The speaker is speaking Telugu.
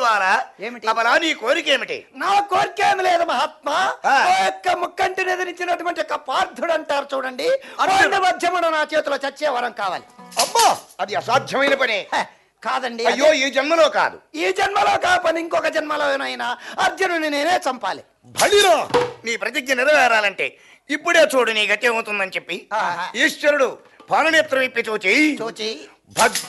ద్వారా ఏమిటి? అమలా నీ కోరిక ఏమిటి? నా కోరిక ఏమి లేదు మహాత్మా. యొక్క ముక్కంటిని ఎదిరించినటువంటి యొక్క పార్థుడు అంటారు చూడండి, అటువంటి మధ్యముడు నా చేతిలో చచ్చే వరం కావాలి. అబ్బా, అది అసాధ్యమైన పనే. కాదండి, అయ్యో, ఈ జన్మలో కాదు. ఈ జన్మలో కాపని ఇంకొక జన్మలోనైనా అర్జునుని నేనే చంపాలి. బలిరో, నీ ప్రతిజ్ఞ నెరవేరాలంటే ఇప్పుడే చూడు నీ గతి ఏమవుతుందని చెప్పి ఈశ్వరుడు పాననేత్రం ఇప్పి చూచి చూచి